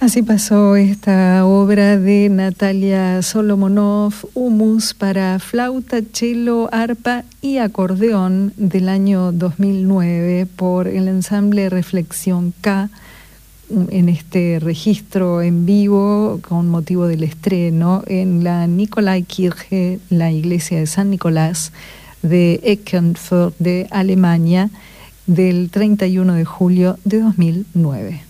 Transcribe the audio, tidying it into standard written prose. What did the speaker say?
Así pasó esta obra de Natalia Solomonov, Humus para flauta, cello, arpa y acordeón del año 2009 por el ensamble Reflexión K, en este registro en vivo con motivo del estreno en la Nikolaikirche, la iglesia de San Nicolás de Eckernförde de Alemania, del 31 de julio de 2009.